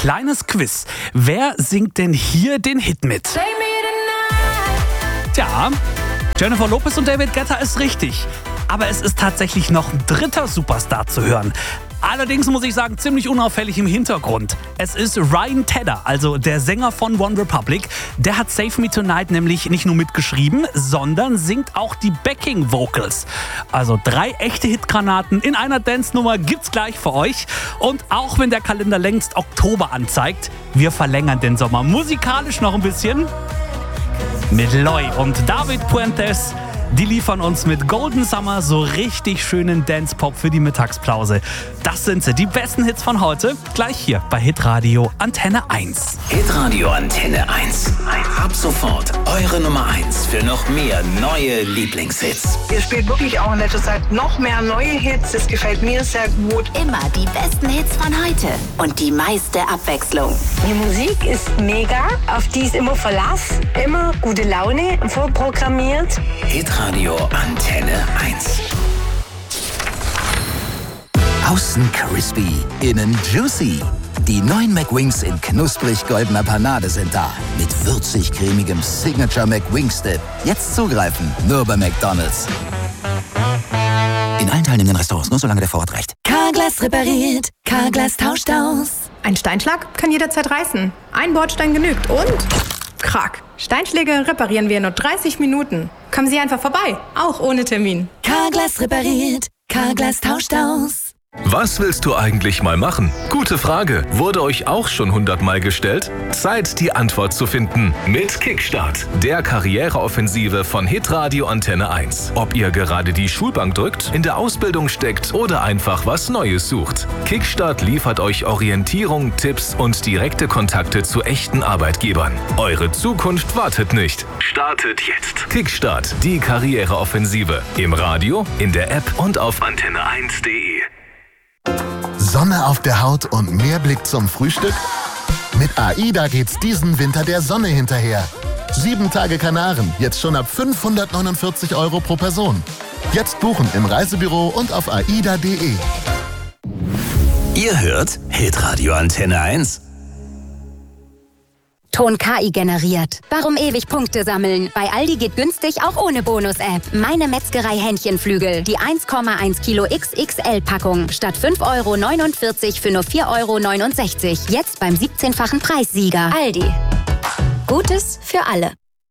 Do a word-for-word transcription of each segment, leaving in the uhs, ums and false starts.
kleines Quiz. Wer singt denn hier den Hit mit? Tja, Jennifer Lopez und David Guetta ist richtig. Aber es ist tatsächlich noch ein dritter Superstar zu hören. Allerdings muss ich sagen, ziemlich unauffällig im Hintergrund. Es ist Ryan Tedder, also der Sänger von One Republic. Der hat Save Me Tonight nämlich nicht nur mitgeschrieben, sondern singt auch die Backing Vocals. Also drei echte Hitgranaten in einer Dance-Nummer gibt's gleich für euch. Und auch wenn der Kalender längst Oktober anzeigt, wir verlängern den Sommer musikalisch noch ein bisschen. Mit Loy und David Puentes. Die liefern uns mit Golden Summer so richtig schönen Dance-Pop für die Mittagspause. Das sind sie, die besten Hits von heute. Gleich hier bei Hitradio Antenne eins. Hitradio Antenne eins. Ab sofort eure Nummer eins für noch mehr neue Lieblingshits. Ihr spielt wirklich auch in letzter Zeit noch mehr neue Hits. Das gefällt mir sehr gut. Immer die besten Hits von heute und die meiste Abwechslung. Die Musik ist mega, auf die ist immer Verlass, immer gute Laune, vorprogrammiert. Hitradio Antenne eins. Außen crispy, innen juicy. Die neuen McWings in knusprig goldener Panade sind da. Mit würzig-cremigem Signature McWings-Dip. Jetzt zugreifen, nur bei McDonald's. In allen teilnehmenden Restaurants, nur solange der Vorrat reicht. Carglass repariert, Carglass tauscht aus. Ein Steinschlag kann jederzeit reißen. Ein Bordstein genügt und... Krack. Steinschläge reparieren wir in nur dreißig Minuten. Kommen Sie einfach vorbei, auch ohne Termin. Carglass repariert, Carglass tauscht aus. Was willst du eigentlich mal machen? Gute Frage. Wurde euch auch schon hundertmal gestellt? Zeit, die Antwort zu finden. Mit Kickstart, der Karriereoffensive von Hitradio Antenne eins. Ob ihr gerade die Schulbank drückt, in der Ausbildung steckt oder einfach was Neues sucht. Kickstart liefert euch Orientierung, Tipps und direkte Kontakte zu echten Arbeitgebern. Eure Zukunft wartet nicht. Startet jetzt. Kickstart, die Karriereoffensive. Im Radio, in der App und auf antenne eins punkt de. Sonne auf der Haut und mehr Blick zum Frühstück? Mit AIDA geht's diesen Winter der Sonne hinterher. Sieben Tage Kanaren, jetzt schon ab fünfhundertneunundvierzig Euro pro Person. Jetzt buchen im Reisebüro und auf aida punkt de. Ihr hört Hitradio Antenne eins. Ton K I generiert. Warum ewig Punkte sammeln? Bei Aldi geht günstig auch ohne Bonus-App. Meine Metzgerei Hähnchenflügel. Die eins Komma eins Kilo X X L-Packung. Statt fünf Euro neunundvierzig für nur vier Euro neunundsechzig. Jetzt beim siebzehnfachen Preissieger. Aldi. Gutes für alle.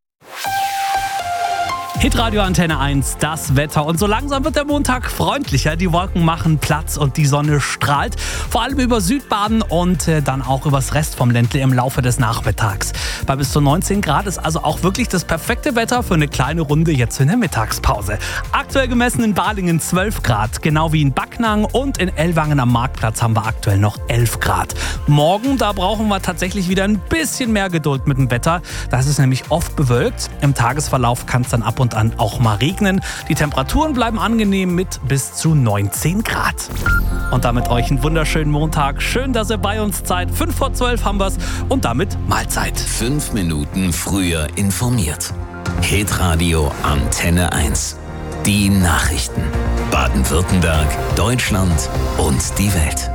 Hitradio Antenne eins, das Wetter. Und so langsam wird der Montag freundlicher. Die Wolken machen Platz und die Sonne strahlt. Vor allem über Südbaden und äh, dann auch übers Rest vom Ländle im Laufe des Nachmittags. Bei bis zu neunzehn Grad ist also auch wirklich das perfekte Wetter für eine kleine Runde jetzt in der Mittagspause. Aktuell gemessen in Balingen zwölf Grad, genau wie in Backnang, und in Ellwangen am Marktplatz haben wir aktuell noch elf Grad. Morgen, da brauchen wir tatsächlich wieder ein bisschen mehr Geduld mit dem Wetter. Das ist nämlich oft bewölkt. Im Tagesverlauf kann es dann ab und an auch mal regnen. Die Temperaturen bleiben angenehm mit bis zu neunzehn Grad. Und damit euch einen wunderschönen Montag. Schön, dass ihr bei uns seid. fünf vor zwölf haben wir's und damit Mahlzeit. Fünf Minuten früher informiert. Hitradio Antenne eins. Die Nachrichten. Baden-Württemberg, Deutschland und die Welt.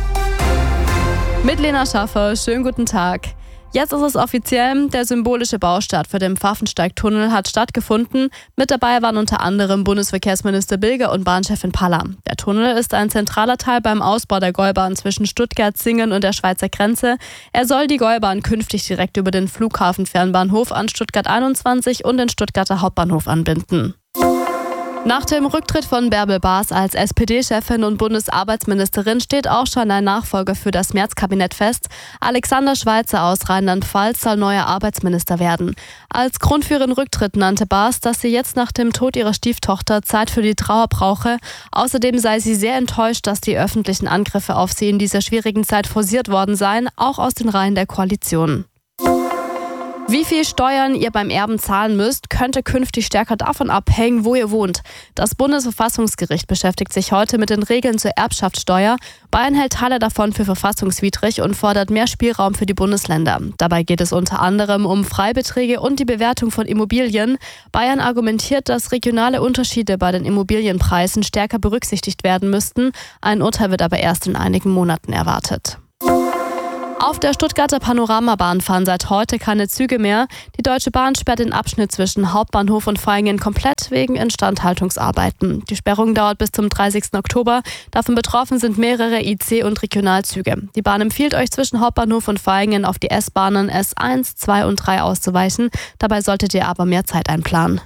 Mit Lena Schaffer, schönen guten Tag. Jetzt ist es offiziell, der symbolische Baustart für den Pfaffensteig-Tunnel hat stattgefunden. Mit dabei waren unter anderem Bundesverkehrsminister Bilger und Bahnchefin Paller. Der Tunnel ist ein zentraler Teil beim Ausbau der Gäubahn zwischen Stuttgart, Singen und der Schweizer Grenze. Er soll die Gäubahn künftig direkt über den Flughafenfernbahnhof an Stuttgart einundzwanzig und den Stuttgarter Hauptbahnhof anbinden. Nach dem Rücktritt von Bärbel Baas als S P D-Chefin und Bundesarbeitsministerin steht auch schon ein Nachfolger für das März-Kabinett fest. Alexander Schweitzer aus Rheinland-Pfalz soll neuer Arbeitsminister werden. Als Grund für ihren Rücktritt nannte Baas, dass sie jetzt nach dem Tod ihrer Stieftochter Zeit für die Trauer brauche. Außerdem sei sie sehr enttäuscht, dass die öffentlichen Angriffe auf sie in dieser schwierigen Zeit forciert worden seien, auch aus den Reihen der Koalition. Wie viel Steuern ihr beim Erben zahlen müsst, könnte künftig stärker davon abhängen, wo ihr wohnt. Das Bundesverfassungsgericht beschäftigt sich heute mit den Regeln zur Erbschaftssteuer. Bayern hält Teile davon für verfassungswidrig und fordert mehr Spielraum für die Bundesländer. Dabei geht es unter anderem um Freibeträge und die Bewertung von Immobilien. Bayern argumentiert, dass regionale Unterschiede bei den Immobilienpreisen stärker berücksichtigt werden müssten. Ein Urteil wird aber erst in einigen Monaten erwartet. Auf der Stuttgarter Panoramabahn fahren seit heute keine Züge mehr. Die Deutsche Bahn sperrt den Abschnitt zwischen Hauptbahnhof und Vaihingen komplett wegen Instandhaltungsarbeiten. Die Sperrung dauert bis zum dreißigsten Oktober. Davon betroffen sind mehrere I C- und Regionalzüge. Die Bahn empfiehlt euch zwischen Hauptbahnhof und Vaihingen auf die S-Bahnen S eins, zwei und drei auszuweichen. Dabei solltet ihr aber mehr Zeit einplanen.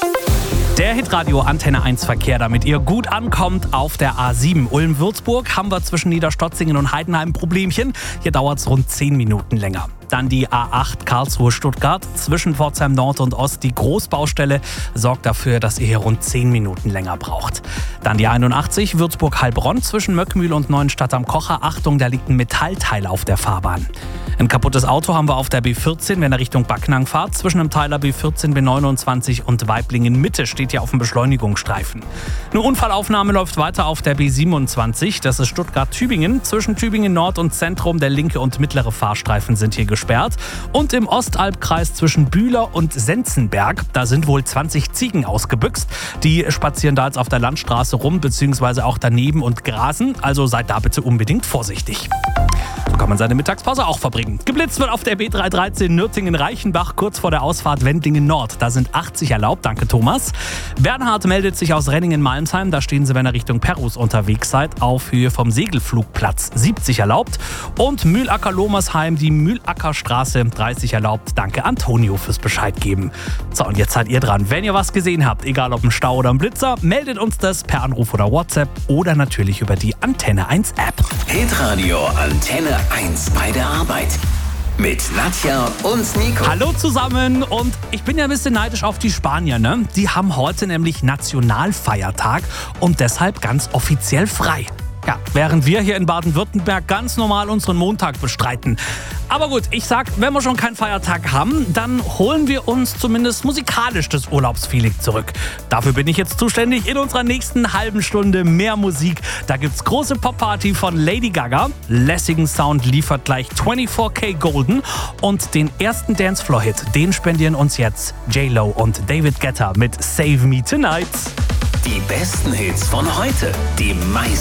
Der Hitradio Antenne eins Verkehr, damit ihr gut ankommt auf der A sieben. Ulm-Würzburg haben wir zwischen Niederstotzingen und Heidenheim ein Problemchen. Hier dauert es rund zehn Minuten länger. Dann die A acht Karlsruhe-Stuttgart. Zwischen Pforzheim Nord und Ost die Großbaustelle sorgt dafür, dass ihr hier rund zehn Minuten länger braucht. Dann die einundachtzig Würzburg-Heilbronn zwischen Möckmühl und Neuenstadt am Kocher. Achtung, da liegt ein Metallteil auf der Fahrbahn. Ein kaputtes Auto haben wir auf der B vierzehn, wenn ihr Richtung Backnang fahrt. Zwischen dem Teiler B vierzehn, B neunundzwanzig und Weiblingen Mitte steht ja auf dem Beschleunigungsstreifen. Eine Unfallaufnahme läuft weiter auf der B siebenundzwanzig. Das ist Stuttgart-Tübingen. Zwischen Tübingen Nord und Zentrum der linke und mittlere Fahrstreifen sind hier gesperrt. Und im Ostalbkreis zwischen Bühler und Senzenberg, da sind wohl zwanzig Ziegen ausgebüxt. Die spazieren da jetzt auf der Landstraße rum, beziehungsweise auch daneben und grasen. Also seid da bitte unbedingt vorsichtig. So kann man seine Mittagspause auch verbringen. Geblitzt wird auf der B dreihundertdreizehn Nürtingen-Reichenbach kurz vor der Ausfahrt Wendlingen Nord. Da sind achtzig erlaubt, danke Thomas. Bernhard meldet sich aus Renningen-Malmsheim. Da stehen Sie, wenn ihr Richtung Perus unterwegs seid, auf Höhe vom Segelflugplatz. siebzig erlaubt. Und Mühlacker-Lomersheim, die Mühlackerstraße, dreißig erlaubt. Danke Antonio fürs Bescheid geben. So, und jetzt seid ihr dran. Wenn ihr was gesehen habt, egal ob ein Stau oder ein Blitzer, meldet uns das per Anruf oder WhatsApp oder natürlich über die Antenne eins App. Hitradio Antenne eins bei der Arbeit. Mit Nadja und Nico. Hallo zusammen, und ich bin ja ein bisschen neidisch auf die Spanier, ne? Die haben heute nämlich Nationalfeiertag und deshalb ganz offiziell frei. Ja, während wir hier in Baden-Württemberg ganz normal unseren Montag bestreiten. Aber gut, ich sag, wenn wir schon keinen Feiertag haben, dann holen wir uns zumindest musikalisch das Urlaubsfeeling zurück. Dafür bin ich jetzt zuständig in unserer nächsten halben Stunde mehr Musik. Da gibt's große Pop-Party von Lady Gaga. Lässigen Sound liefert gleich vierundzwanzig K Golden. Und den ersten Dancefloor-Hit, den spendieren uns jetzt J-Lo und David Guetta mit Save Me Tonight. Die besten Hits von heute, die meisten